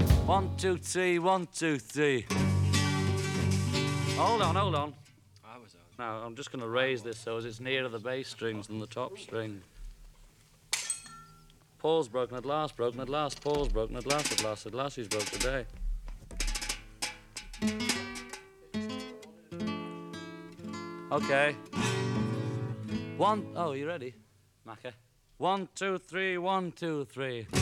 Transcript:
1, 2, 3, 1, 2, 3. Hold on, hold on. I was on. Now, I'm just going to raise this so as it's nearer the bass strings than the top string. Paul's broken at last, Paul's broken at last, he's broke today. Okay. 1, oh, you ready, Macca? 1, 2, 3, 1, 2, 3.